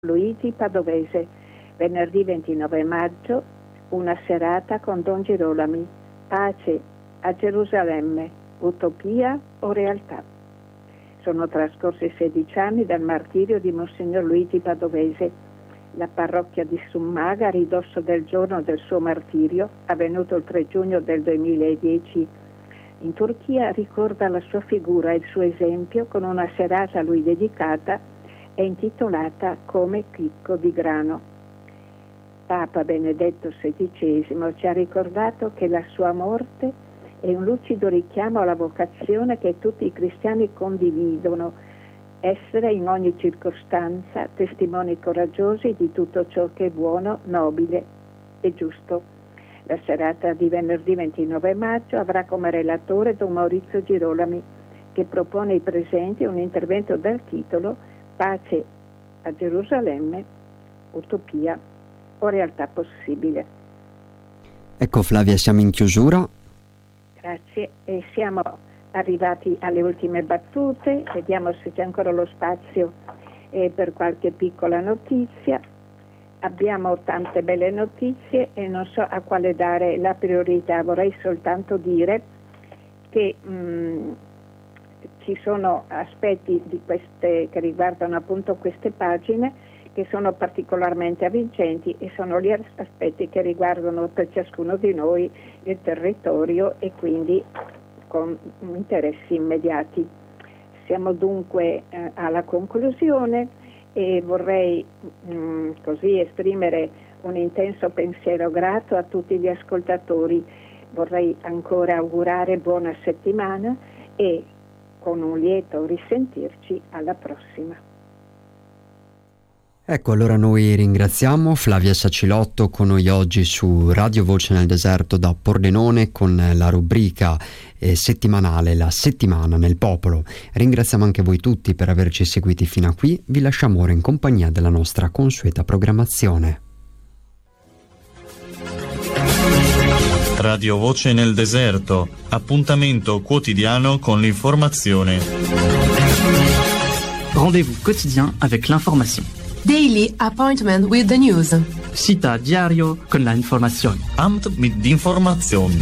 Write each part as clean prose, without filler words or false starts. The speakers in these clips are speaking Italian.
Luigi Padovese, venerdì 29 maggio, una serata con Don Girolami, pace a Gerusalemme, utopia o realtà. Sono trascorsi 16 anni dal martirio di Monsignor Luigi Padovese. La parrocchia di Summaga, a ridosso del giorno del suo martirio, avvenuto il 3 giugno del 2010 in Turchia, ricorda la sua figura e il suo esempio con una serata a lui dedicata e intitolata Come chicco di grano. Papa Benedetto XVI ci ha ricordato che la sua morte è un lucido richiamo alla vocazione che tutti i cristiani condividono, essere in ogni circostanza testimoni coraggiosi di tutto ciò che è buono, nobile e giusto. La serata di venerdì 29 maggio avrà come relatore Don Maurizio Girolami, che propone ai presenti un intervento dal titolo Pace a Gerusalemme, utopia o realtà possibile. Ecco Flavia, siamo in chiusura. Grazie, e siamo arrivati alle ultime battute, vediamo se c'è ancora lo spazio per qualche piccola notizia. Abbiamo tante belle notizie e non so a quale dare la priorità, vorrei soltanto dire che ci sono aspetti di queste che riguardano appunto queste pagine che sono particolarmente avvincenti e sono gli aspetti che riguardano per ciascuno di noi il territorio e quindi con interessi immediati. Siamo dunque alla conclusione e vorrei così esprimere un intenso pensiero grato a tutti gli ascoltatori. Vorrei ancora augurare buona settimana e con un lieto risentirci alla prossima. Ecco, allora noi ringraziamo Flavia Sacilotto con noi oggi su Radio Voce nel Deserto da Pordenone con la rubrica settimanale La settimana nel popolo. Ringraziamo anche voi tutti per averci seguiti fino a qui. Vi lasciamo ora in compagnia della nostra consueta programmazione. Radio Voce nel Deserto, appuntamento quotidiano con l'informazione. Rendez-vous quotidien avec l'information. Daily appointment with the news. Cita diario con la informazione. Amt mit Information.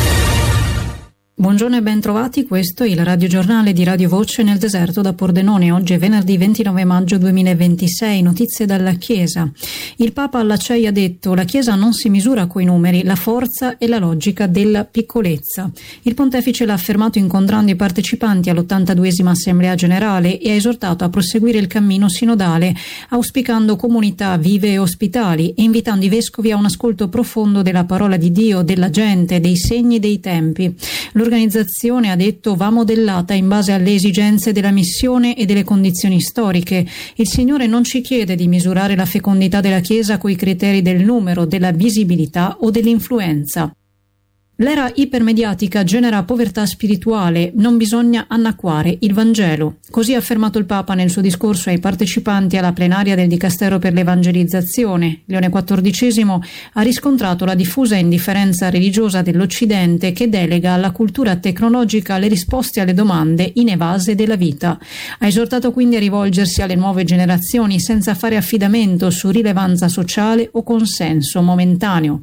Buongiorno e ben trovati, questo è il radiogiornale di Radio Voce nel Deserto da Pordenone. Oggi è venerdì 29 maggio 2026, notizie dalla Chiesa. Il Papa alla CEI ha detto: la Chiesa non si misura coi numeri, la forza e la logica della piccolezza. Il Pontefice l'ha affermato incontrando i partecipanti all'82esima Assemblea Generale e ha esortato a proseguire il cammino sinodale, auspicando comunità vive e ospitali e invitando i vescovi a un ascolto profondo della parola di Dio, della gente, dei segni dei tempi. L'organizzazione, ha detto, va modellata in base alle esigenze della missione e delle condizioni storiche. Il Signore non ci chiede di misurare la fecondità della Chiesa coi criteri del numero, della visibilità o dell'influenza. L'era ipermediatica genera povertà spirituale, non bisogna annacquare il Vangelo. Così ha affermato il Papa nel suo discorso ai partecipanti alla plenaria del Dicastero per l'Evangelizzazione. Leone XIV ha riscontrato la diffusa indifferenza religiosa dell'Occidente che delega alla cultura tecnologica le risposte alle domande inevase della vita. Ha esortato quindi a rivolgersi alle nuove generazioni senza fare affidamento su rilevanza sociale o consenso momentaneo.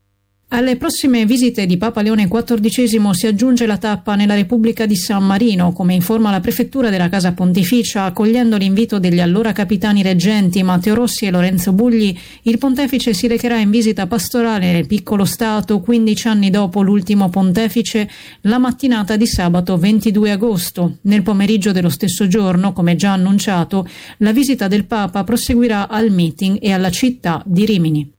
Alle prossime visite di Papa Leone XIV si aggiunge la tappa nella Repubblica di San Marino, come informa la prefettura della Casa Pontificia. Accogliendo l'invito degli allora capitani reggenti Matteo Rossi e Lorenzo Bugli, il pontefice si recherà in visita pastorale nel piccolo stato 15 anni dopo l'ultimo pontefice, la mattinata di sabato 22 agosto. Nel pomeriggio dello stesso giorno, come già annunciato, la visita del Papa proseguirà al meeting e alla città di Rimini.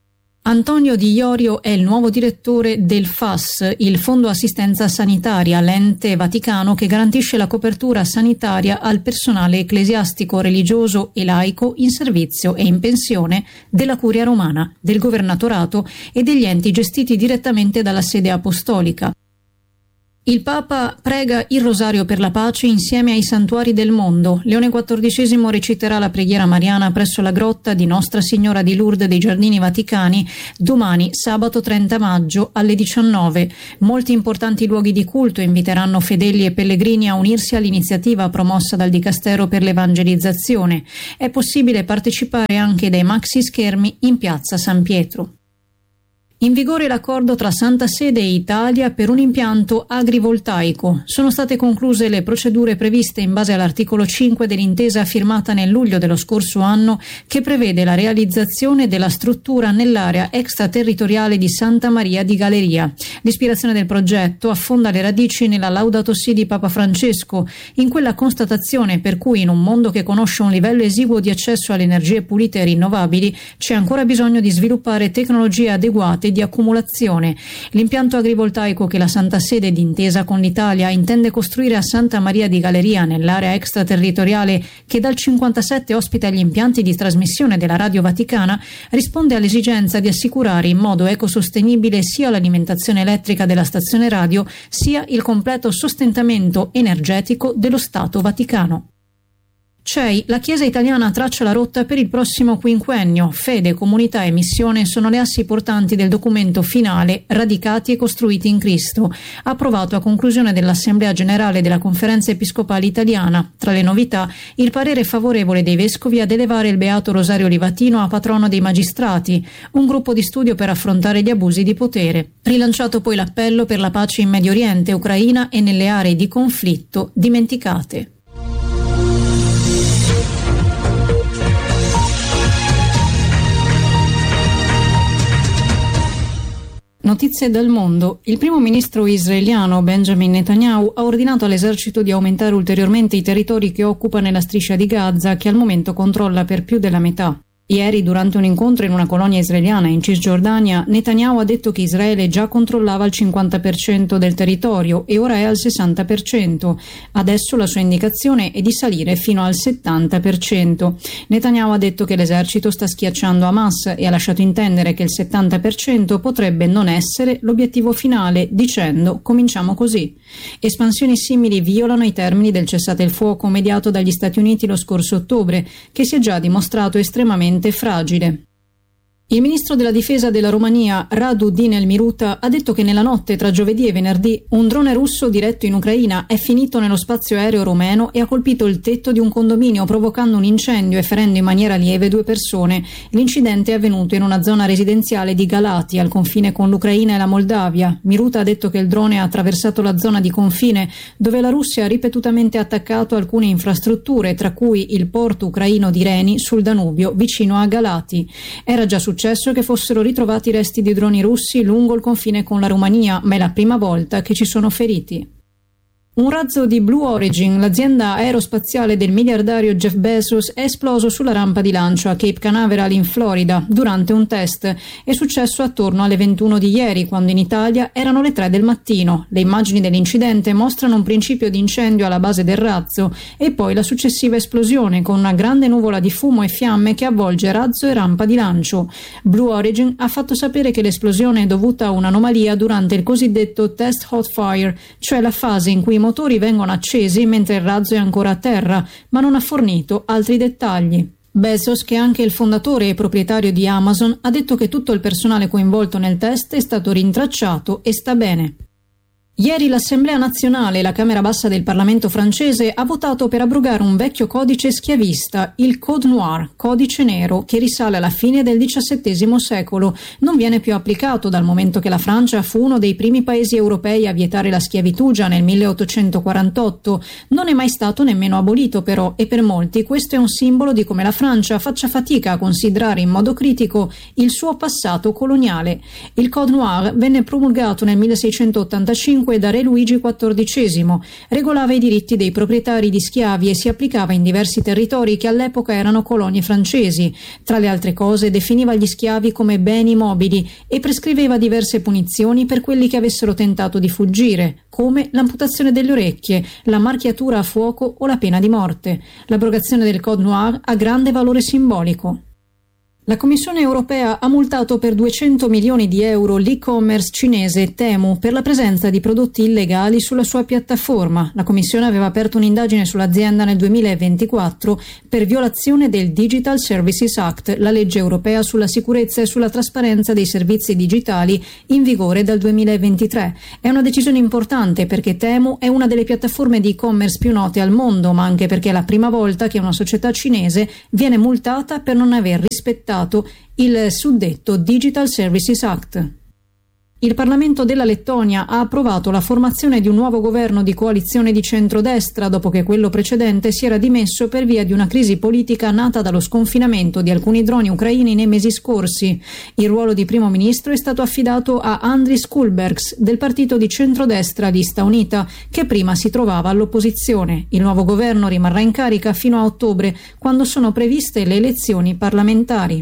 Antonio Di Iorio è il nuovo direttore del FAS, il Fondo Assistenza Sanitaria, l'ente vaticano che garantisce la copertura sanitaria al personale ecclesiastico, religioso e laico in servizio e in pensione della Curia Romana, del Governatorato e degli enti gestiti direttamente dalla sede apostolica. Il Papa prega il rosario per la pace insieme ai santuari del mondo. Leone XIV reciterà la preghiera mariana presso la grotta di Nostra Signora di Lourdes dei Giardini Vaticani domani, sabato 30 maggio, alle 19. Molti importanti luoghi di culto inviteranno fedeli e pellegrini a unirsi all'iniziativa promossa dal Dicastero per l'Evangelizzazione. È possibile partecipare anche dai maxi schermi in piazza San Pietro. In vigore l'accordo tra Santa Sede e Italia per un impianto agrivoltaico. Sono state concluse le procedure previste in base all'articolo 5 dell'intesa firmata nel luglio dello scorso anno, che prevede la realizzazione della struttura nell'area extraterritoriale di Santa Maria di Galeria. L'ispirazione del progetto affonda le radici nella Laudato Si di Papa Francesco, in quella constatazione per cui in un mondo che conosce un livello esiguo di accesso alle energie pulite e rinnovabili c'è ancora bisogno di sviluppare tecnologie adeguate di accumulazione. L'impianto agrivoltaico che la Santa Sede, d'intesa con l'Italia, intende costruire a Santa Maria di Galeria, nell'area extraterritoriale che dal 1957 ospita gli impianti di trasmissione della Radio Vaticana, risponde all'esigenza di assicurare in modo ecosostenibile sia l'alimentazione elettrica della stazione radio sia il completo sostentamento energetico dello Stato Vaticano. CEI, la Chiesa italiana traccia la rotta per il prossimo quinquennio. Fede, comunità e missione sono le assi portanti del documento finale Radicati e costruiti in Cristo, approvato a conclusione dell'Assemblea Generale della Conferenza Episcopale Italiana. Tra le novità, il parere favorevole dei vescovi ad elevare il Beato Rosario Livatino a patrono dei magistrati, un gruppo di studio per affrontare gli abusi di potere. Rilanciato poi l'appello per la pace in Medio Oriente, Ucraina e nelle aree di conflitto dimenticate. Notizie dal mondo. Il primo ministro israeliano Benjamin Netanyahu ha ordinato all'esercito di aumentare ulteriormente i territori che occupa nella striscia di Gaza, che al momento controlla per più della metà. Ieri, durante un incontro in una colonia israeliana in Cisgiordania, Netanyahu ha detto che Israele già controllava il 50% del territorio e ora è al 60%. Adesso la sua indicazione è di salire fino al 70%. Netanyahu ha detto che l'esercito sta schiacciando Hamas e ha lasciato intendere che il 70% potrebbe non essere l'obiettivo finale, dicendo «cominciamo così». Espansioni simili violano i termini del cessate il fuoco mediato dagli Stati Uniti lo scorso ottobre, che si è già dimostrato estremamente fragile. Il ministro della difesa della Romania, Radu Dinel Miruta, ha detto che nella notte tra giovedì e venerdì un drone russo diretto in Ucraina è finito nello spazio aereo rumeno e ha colpito il tetto di un condominio, provocando un incendio e ferendo in maniera lieve 2 persone. L'incidente è avvenuto in una zona residenziale di Galati, al confine con l'Ucraina e la Moldavia. Miruta ha detto che il drone ha attraversato la zona di confine, dove la Russia ha ripetutamente attaccato alcune infrastrutture, tra cui il porto ucraino di Reni sul Danubio, vicino a Galati. Era già successo che fossero ritrovati resti di droni russi lungo il confine con la Romania, ma è la prima volta che ci sono feriti. Un razzo di Blue Origin, l'azienda aerospaziale del miliardario Jeff Bezos, è esploso sulla rampa di lancio a Cape Canaveral in Florida durante un test. È successo attorno alle 21 di ieri, quando in Italia erano le 3 del mattino. Le immagini dell'incidente mostrano un principio di incendio alla base del razzo e poi la successiva esplosione con una grande nuvola di fumo e fiamme che avvolge razzo e rampa di lancio. Blue Origin ha fatto sapere che l'esplosione è dovuta a un'anomalia durante il cosiddetto test hot fire, cioè la fase in cui i motori vengono accesi mentre il razzo è ancora a terra, ma non ha fornito altri dettagli. Bezos, che è anche il fondatore e proprietario di Amazon, ha detto che tutto il personale coinvolto nel test è stato rintracciato e sta bene. Ieri l'Assemblea nazionale e la Camera bassa del Parlamento francese ha votato per abrogare un vecchio codice schiavista, il Code Noir, codice nero, che risale alla fine del XVII secolo. Non viene più applicato dal momento che la Francia fu uno dei primi paesi europei a vietare la schiavitù già nel 1848. Non è mai stato nemmeno abolito però, e per molti questo è un simbolo di come la Francia faccia fatica a considerare in modo critico il suo passato coloniale. Il Code Noir venne promulgato nel 1685 da Re Luigi XIV, regolava i diritti dei proprietari di schiavi e si applicava in diversi territori che all'epoca erano colonie francesi. Tra le altre cose definiva gli schiavi come beni mobili e prescriveva diverse punizioni per quelli che avessero tentato di fuggire, come l'amputazione delle orecchie, la marchiatura a fuoco o la pena di morte. L'abrogazione del Code Noir ha grande valore simbolico. La Commissione europea ha multato per 200 milioni di euro l'e-commerce cinese Temu per la presenza di prodotti illegali sulla sua piattaforma. La Commissione aveva aperto un'indagine sull'azienda nel 2024 per violazione del Digital Services Act, la legge europea sulla sicurezza e sulla trasparenza dei servizi digitali in vigore dal 2023. È una decisione importante perché Temu è una delle piattaforme di e-commerce più note al mondo, ma anche perché è la prima volta che una società cinese viene multata per non aver rispettato il suddetto Digital Services Act. Il Parlamento della Lettonia ha approvato la formazione di un nuovo governo di coalizione di centrodestra dopo che quello precedente si era dimesso per via di una crisi politica nata dallo sconfinamento di alcuni droni ucraini nei mesi scorsi. Il ruolo di primo ministro è stato affidato a Andris Kulbergs del partito di centrodestra Lista Unita, che prima si trovava all'opposizione. Il nuovo governo rimarrà in carica fino a ottobre, quando sono previste le elezioni parlamentari.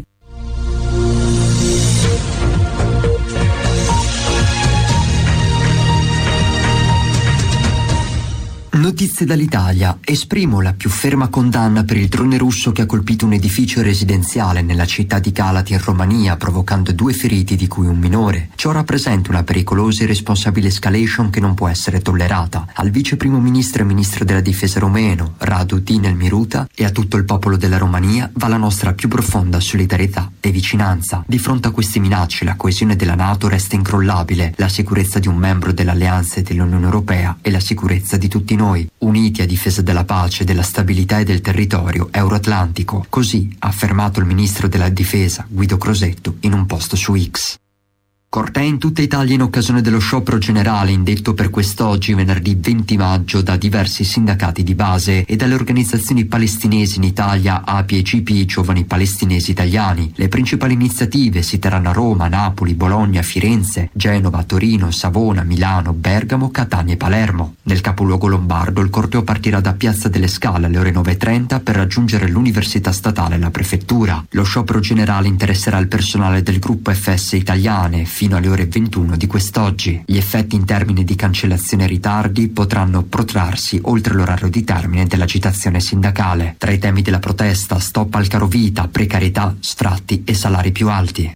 Notizie dall'Italia. Esprimo la più ferma condanna per il drone russo che ha colpito un edificio residenziale nella città di Galati in Romania, provocando 2 feriti di cui un minore. Ciò rappresenta una pericolosa e irresponsabile escalation che non può essere tollerata. Al vice primo ministro e ministro della difesa romeno, Radu Dinel-Miruta, e a tutto il popolo della Romania va la nostra più profonda solidarietà e vicinanza. Di fronte a queste minacce la coesione della NATO resta incrollabile, la sicurezza di un membro dell'Alleanza e dell'Unione Europea e la sicurezza di tutti noi, uniti a difesa della pace, della stabilità e del territorio euroatlantico. Così ha affermato il ministro della difesa Guido Crosetto in un post su X. Cortei in tutta Italia in occasione dello sciopero generale indetto per quest'oggi, venerdì 20 maggio, da diversi sindacati di base e dalle organizzazioni palestinesi in Italia, API e CP, Giovani Palestinesi Italiani. Le principali iniziative si terranno a Roma, Napoli, Bologna, Firenze, Genova, Torino, Savona, Milano, Bergamo, Catania e Palermo. Nel capoluogo lombardo il corteo partirà da Piazza delle Scale alle ore 9:30 per raggiungere l'Università Statale e la Prefettura. Lo sciopero generale interesserà il personale del gruppo FS Italiane fino alle ore 21 di quest'oggi. Gli effetti in termini di cancellazione e ritardi potranno protrarsi oltre l'orario di termine dell'agitazione sindacale. Tra i temi della protesta, stop al carovita, precarietà, sfratti e salari più alti.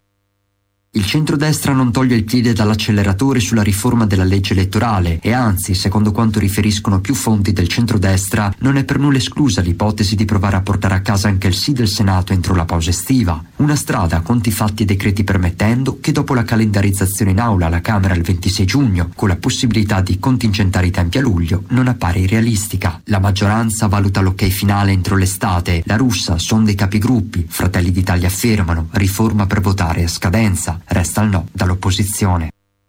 Il centrodestra non toglie il piede dall'acceleratore sulla riforma della legge elettorale e anzi, secondo quanto riferiscono più fonti del centrodestra, non è per nulla esclusa l'ipotesi di provare a portare a casa anche il sì del Senato entro la pausa estiva. Una strada, conti fatti e decreti permettendo, che dopo la calendarizzazione in aula alla Camera il 26 giugno, con la possibilità di contingentare i tempi a luglio, non appare irrealistica. La maggioranza valuta l'ok finale entro l'estate. La russa, sonda i capigruppi, Fratelli d'Italia affermano, riforma per votare a scadenza. Resta il no dall'opposizione.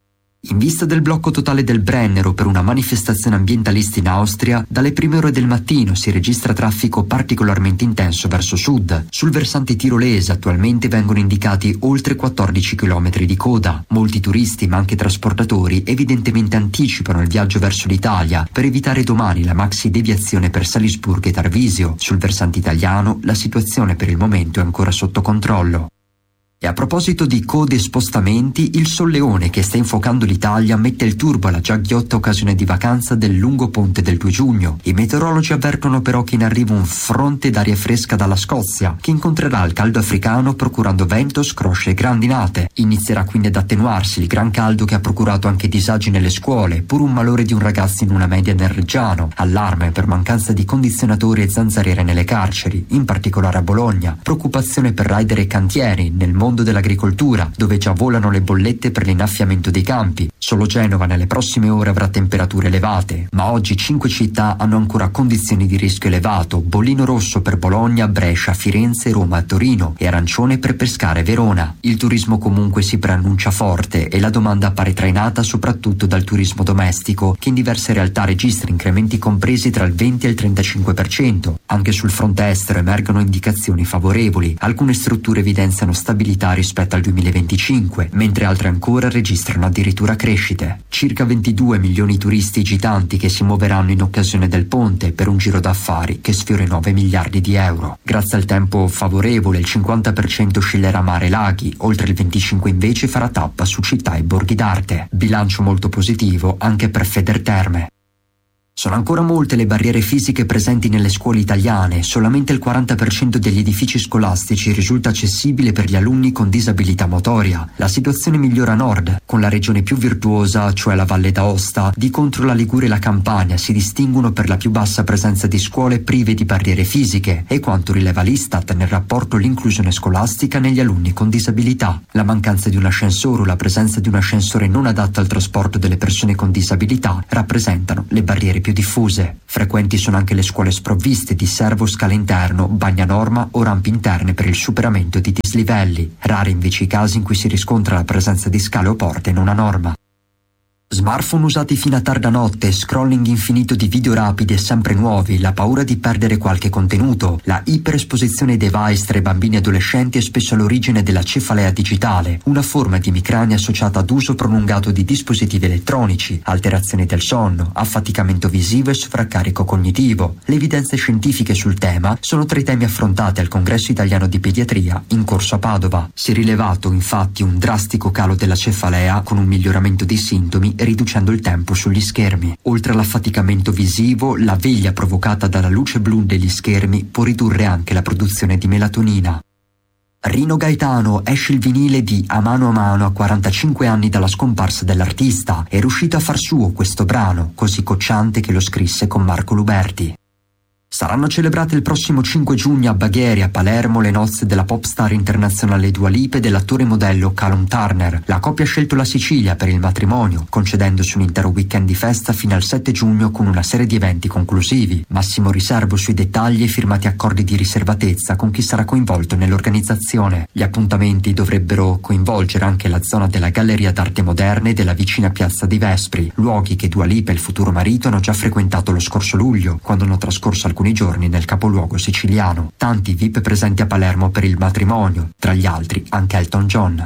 In vista del blocco totale del Brennero per una manifestazione ambientalista in Austria, dalle prime ore del mattino si registra traffico particolarmente intenso verso sud. Sul versante tirolese attualmente vengono indicati oltre 14 km di coda. Molti turisti ma anche trasportatori evidentemente anticipano il viaggio verso l'Italia per evitare domani la maxi deviazione per Salisburgo e Tarvisio. Sul versante italiano la situazione per il momento è ancora sotto controllo. E a proposito di code e spostamenti, il Solleone che sta infuocando l'Italia mette il turbo alla già ghiotta occasione di vacanza del lungo ponte del 2 giugno. I meteorologi avvertono però che in arrivo un fronte d'aria fresca dalla Scozia, che incontrerà il caldo africano procurando vento, scrosce e grandinate. Inizierà quindi ad attenuarsi il gran caldo che ha procurato anche disagi nelle scuole, pur un malore di un ragazzo in una media nel Reggiano, allarme per mancanza di condizionatori e zanzariere nelle carceri, in particolare a Bologna, preoccupazione per rider e cantieri nel mondo dell'agricoltura, dove già volano le bollette per l'innaffiamento dei campi. Solo Genova nelle prossime ore avrà temperature elevate, ma oggi 5 città hanno ancora condizioni di rischio elevato: bollino rosso per Bologna, Brescia, Firenze, Roma e Torino e arancione per Pescara e Verona. Il turismo comunque si preannuncia forte e la domanda appare trainata soprattutto dal turismo domestico, che in diverse realtà registra incrementi compresi tra il 20 e il 35%. Anche sul fronte estero emergono indicazioni favorevoli. Alcune strutture evidenziano stabilità rispetto al 2025, mentre altre ancora registrano addirittura crescite. Circa 22 milioni di turisti gitanti che si muoveranno in occasione del ponte per un giro d'affari che sfiora i 9 miliardi di euro. Grazie al tempo favorevole il 50% oscillerà mare e laghi, oltre il 25% invece farà tappa su città e borghi d'arte. Bilancio molto positivo anche per Federterme. Sono ancora molte le barriere fisiche presenti nelle scuole italiane, solamente il 40% degli edifici scolastici risulta accessibile per gli alunni con disabilità motoria. La situazione migliora a nord, con la regione più virtuosa, cioè la Valle d'Aosta. Di contro la Liguria e la Campania si distinguono per la più bassa presenza di scuole prive di barriere fisiche e quanto rileva l'Istat nel rapporto l'inclusione scolastica negli alunni con disabilità. La mancanza di un ascensore o la presenza di un ascensore non adatto al trasporto delle persone con disabilità rappresentano le barriere più diffuse. Frequenti sono anche le scuole sprovviste di servo scala interno, bagna norma o rampe interne per il superamento di dislivelli. Rari invece i casi in cui si riscontra la presenza di scale o porte non a norma. Smartphone usati fino a tarda notte, scrolling infinito di video rapidi e sempre nuovi, la paura di perdere qualche contenuto, la iperesposizione ai device tra i bambini e adolescenti è spesso all'origine della cefalea digitale, una forma di emicrania associata ad uso prolungato di dispositivi elettronici, alterazioni del sonno, affaticamento visivo e sovraccarico cognitivo. Le evidenze scientifiche sul tema sono tra i temi affrontati al Congresso Italiano di Pediatria in corso a Padova. Si è rilevato infatti un drastico calo della cefalea con un miglioramento dei sintomi riducendo il tempo sugli schermi. Oltre all'affaticamento visivo, la veglia provocata dalla luce blu degli schermi può ridurre anche la produzione di melatonina. Rino Gaetano esce il vinile di A mano a 45 anni dalla scomparsa dell'artista. È riuscito a far suo questo brano, così cocciante che lo scrisse con Marco Luberti. Saranno celebrate il prossimo 5 giugno a Bagheri, a Palermo, le nozze della pop star internazionale Dua Lipa e dell'attore modello Callum Turner. La coppia ha scelto la Sicilia per il matrimonio, concedendosi un intero weekend di festa fino al 7 giugno con una serie di eventi conclusivi. Massimo riservo sui dettagli e firmati accordi di riservatezza con chi sarà coinvolto nell'organizzazione. Gli appuntamenti dovrebbero coinvolgere anche la zona della Galleria d'Arte Moderne e della vicina piazza di Vespri, luoghi che Dua Lipa e il futuro marito hanno già frequentato lo scorso luglio, quando hanno trascorso alcuni giorni nel capoluogo siciliano. Tanti VIP presenti a Palermo per il matrimonio, tra gli altri anche Elton John.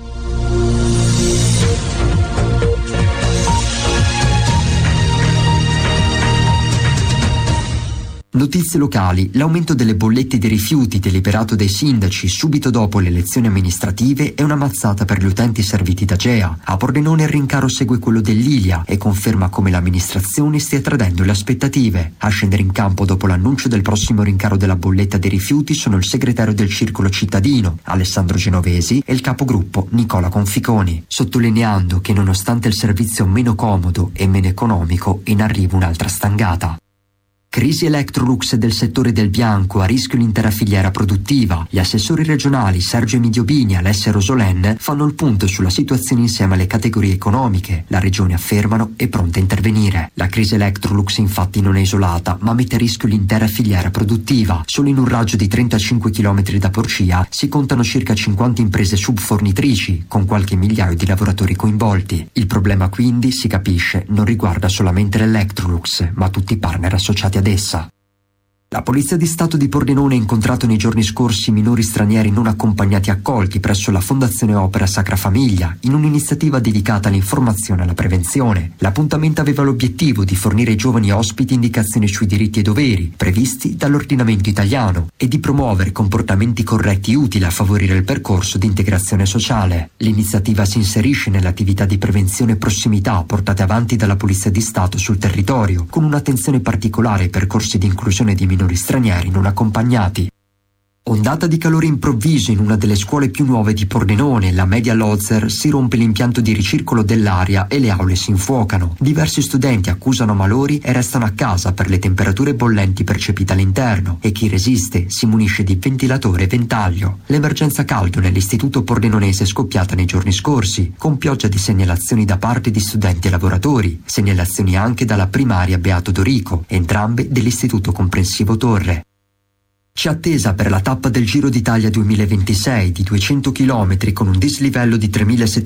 Notizie locali. L'aumento delle bollette dei rifiuti deliberato dai sindaci subito dopo le elezioni amministrative è una mazzata per gli utenti serviti da Gea. A Pordenone il rincaro segue quello dell'Ilia e conferma come l'amministrazione stia tradendo le aspettative. A scendere in campo dopo l'annuncio del prossimo rincaro della bolletta dei rifiuti sono il segretario del Circolo Cittadino, Alessandro Genovesi, e il capogruppo Nicola Conficoni, sottolineando che nonostante il servizio meno comodo e meno economico, è in arrivo un'altra stangata. Crisi Electrolux del settore del bianco, a rischio l'intera filiera produttiva. Gli assessori regionali Sergio Emidiobini e Alessia Rosolen fanno il punto sulla situazione insieme alle categorie economiche. La regione, affermano, è pronta a intervenire. La crisi Electrolux infatti non è isolata, ma mette a rischio l'intera filiera produttiva. Solo in un raggio di 35 km da Porcia si contano circa 50 imprese subfornitrici, con qualche migliaio di lavoratori coinvolti. Il problema quindi, si capisce, non riguarda solamente l'Electrolux, ma tutti i partner associati ad essa. La Polizia di Stato di Pordenone ha incontrato nei giorni scorsi minori stranieri non accompagnati accolti presso la Fondazione Opera Sacra Famiglia, in un'iniziativa dedicata all'informazione e alla prevenzione. L'appuntamento aveva l'obiettivo di fornire ai giovani ospiti indicazioni sui diritti e doveri previsti dall'ordinamento italiano e di promuovere comportamenti corretti utili a favorire il percorso di integrazione sociale. L'iniziativa si inserisce nelle attività di prevenzione e prossimità portate avanti dalla Polizia di Stato sul territorio, con un'attenzione particolare ai percorsi di inclusione di minori stranieri non accompagnati. Ondata di calore improvviso in una delle scuole più nuove di Pordenone, la Media Lozzer, si rompe l'impianto di ricircolo dell'aria e le aule si infuocano. Diversi studenti accusano malori e restano a casa per le temperature bollenti percepite all'interno e chi resiste si munisce di ventilatore e ventaglio. L'emergenza caldo nell'istituto pordenonese è scoppiata nei giorni scorsi, con pioggia di segnalazioni da parte di studenti e lavoratori, segnalazioni anche dalla primaria Beato Dorico, entrambe dell'istituto comprensivo Torre. C'è attesa per la tappa del Giro d'Italia 2026 di 200 km con un dislivello di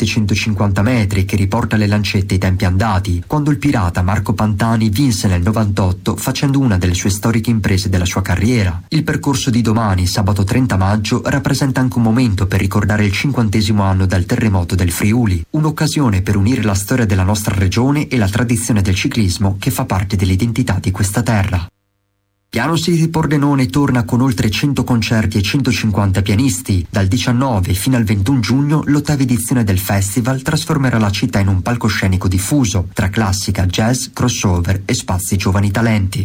3.750 metri che riporta le lancette ai tempi andati, quando il pirata Marco Pantani vinse nel 98 facendo una delle sue storiche imprese della sua carriera. Il percorso di domani, sabato 30 maggio, rappresenta anche un momento per ricordare il 50° anno dal terremoto del Friuli, un'occasione per unire la storia della nostra regione e la tradizione del ciclismo che fa parte dell'identità di questa terra. Piano City Pordenone torna con oltre 100 concerti e 150 pianisti. Dal 19 fino al 21 giugno l'8ª edizione del festival trasformerà la città in un palcoscenico diffuso tra classica, jazz, crossover e spazi giovani talenti.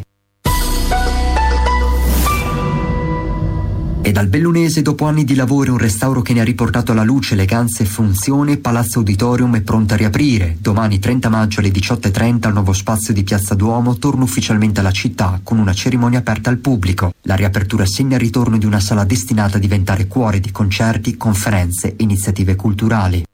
E dal Bellunese, dopo anni di lavoro e un restauro che ne ha riportato alla luce eleganza e funzione, Palazzo Auditorium è pronto a riaprire. Domani 30 maggio alle 18:30 al nuovo spazio di Piazza Duomo torna ufficialmente alla città con una cerimonia aperta al pubblico. La riapertura segna il ritorno di una sala destinata a diventare cuore di concerti, conferenze e iniziative culturali.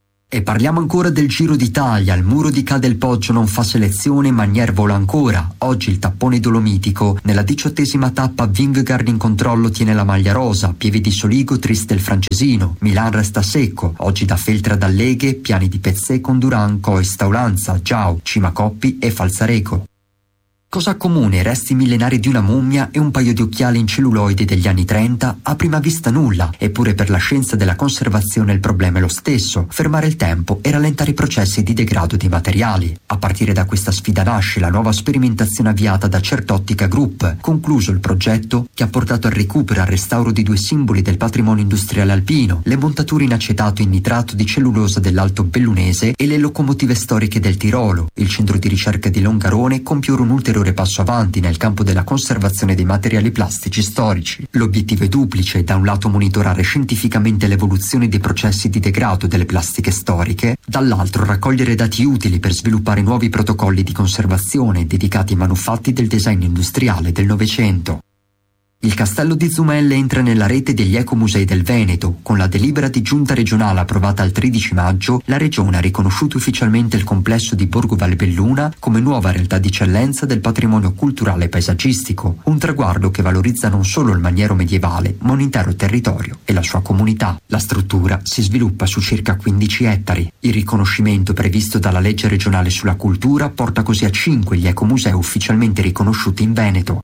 E parliamo ancora del Giro d'Italia. Il Muro di Ca del Poggio non fa selezione, Magnier vola ancora. Oggi il tappone dolomitico. Nella 18ª tappa Vingegaard in controllo tiene la maglia rosa, Pieve di Soligo triste il francesino, Milan resta secco. Oggi da Feltre ad Alleghe, piani di Pezzè con Duran, Cois, Taulanza, Giau, Cima Coppi e Falzareco. Cosa comune resti millenari di una mummia e un paio di occhiali in celluloide degli anni 30? A prima vista nulla, eppure per la scienza della conservazione il problema è lo stesso: fermare il tempo e rallentare i processi di degrado dei materiali. A partire da questa sfida nasce la nuova sperimentazione avviata da Certottica Group, concluso il progetto che ha portato al recupero e al restauro di 2 simboli del patrimonio industriale alpino, le montature in acetato e in nitrato di cellulosa dell'Alto Bellunese e le locomotive storiche del Tirolo. Il centro di ricerca di Longarone compie ora un ulteriore passo avanti nel campo della conservazione dei materiali plastici storici. L'obiettivo è duplice: da un lato monitorare scientificamente l'evoluzione dei processi di degrado delle plastiche storiche, dall'altro raccogliere dati utili per sviluppare nuovi protocolli di conservazione dedicati ai manufatti del design industriale del Novecento. Il Castello di Zumelle entra nella rete degli ecomusei del Veneto. Con la delibera di giunta regionale approvata il 13 maggio, la Regione ha riconosciuto ufficialmente il complesso di Borgo Valbelluna come nuova realtà di eccellenza del patrimonio culturale e paesaggistico, un traguardo che valorizza non solo il maniero medievale, ma un intero territorio e la sua comunità. La struttura si sviluppa su circa 15 ettari. Il riconoscimento previsto dalla legge regionale sulla cultura porta così a 5 gli ecomusei ufficialmente riconosciuti in Veneto.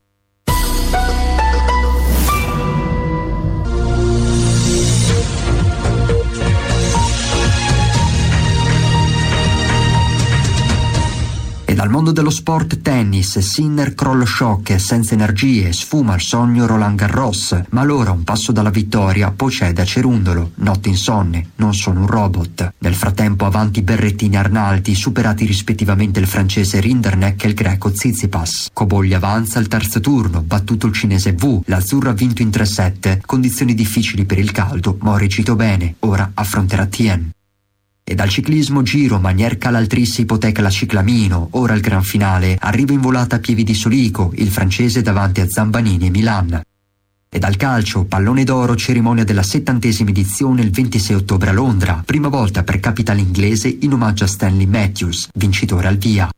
Dal mondo dello sport, tennis, Sinner crollo shock, senza energie, sfuma il sogno Roland Garros, ma allora un passo dalla vittoria, poi c'è da Cerundolo, notte insonne, non sono un robot. Nel frattempo avanti Berrettini e Arnaldi, superati rispettivamente il francese Rinderknecht e il greco Tsitsipas. Cobogli avanza al terzo turno, battuto il cinese Wu, l'azzurro ha vinto in 3-7, condizioni difficili per il caldo, ma ho reagito bene, ora affronterà Tien. E dal ciclismo Giro, Magnier cala al tris, ipoteca la Ciclamino, ora il gran finale, arriva in volata a Pieve di Soligo, il francese davanti a Zambanini e Milan. E dal calcio, pallone d'oro, cerimonia della 70ª edizione il 26 ottobre a Londra, prima volta per capitale inglese in omaggio a Stanley Matthews, vincitore al via.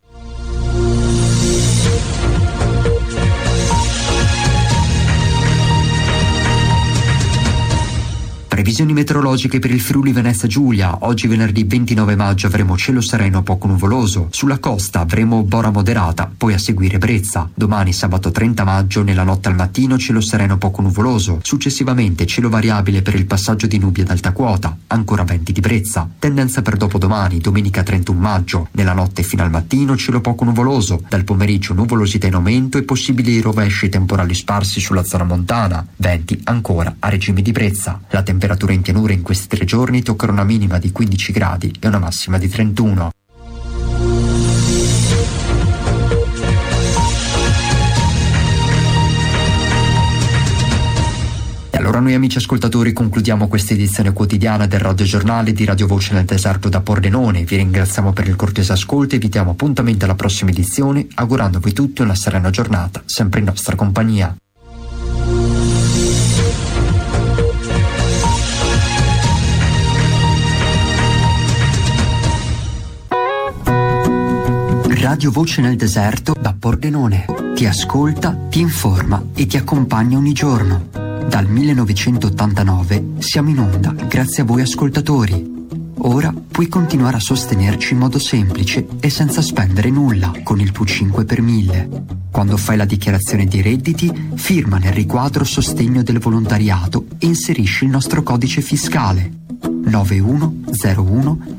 Previsioni meteorologiche per il Friuli Venezia Giulia. Oggi venerdì 29 maggio avremo cielo sereno poco nuvoloso. Sulla costa avremo bora moderata, poi a seguire brezza. Domani sabato 30 maggio nella notte al mattino cielo sereno poco nuvoloso. Successivamente cielo variabile per il passaggio di nubi ad alta quota. Ancora venti di brezza. Tendenza per dopodomani, domenica 31 maggio. Nella notte fino al mattino cielo poco nuvoloso. Dal pomeriggio nuvolosità in aumento e possibili rovesci temporali sparsi sulla zona montana. Venti ancora a regime di brezza. La temperatura in pianura in questi 3 giorni toccherà una minima di 15 gradi e una massima di 31. E allora noi amici ascoltatori concludiamo questa edizione quotidiana del radiogiornale di Radio Voce nel Deserto da Pordenone. Vi ringraziamo per il cortese ascolto e vi diamo appuntamento alla prossima edizione, augurandovi tutti una serena giornata, sempre in nostra compagnia. Radio Voce nel Deserto da Pordenone. Ti ascolta, ti informa e ti accompagna ogni giorno. Dal 1989 siamo in onda grazie a voi ascoltatori. Ora puoi continuare a sostenerci in modo semplice e senza spendere nulla con il tuo 5 per 1000. Quando fai la dichiarazione di redditi, firma nel riquadro sostegno del volontariato e inserisci il nostro codice fiscale 9101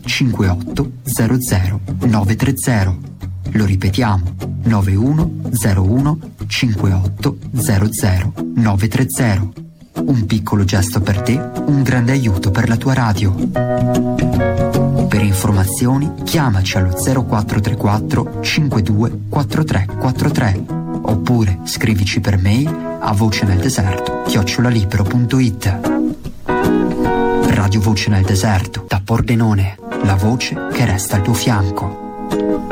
5800 930. Lo ripetiamo, 9101 058 00 930. Un piccolo gesto per te, un grande aiuto per la tua radio. Per informazioni chiamaci allo 0434 52 4343 oppure scrivici per mail a voceneldeserto@libero.it. Radio Voce nel Deserto, da Pordenone, la voce che resta al tuo fianco.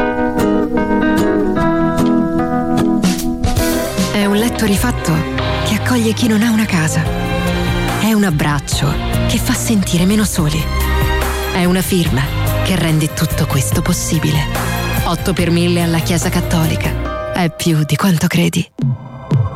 È un letto rifatto che accoglie chi non ha una casa. È un abbraccio che fa sentire meno soli. È una firma che rende tutto questo possibile. 8 per 1000 alla Chiesa Cattolica. È più di quanto credi.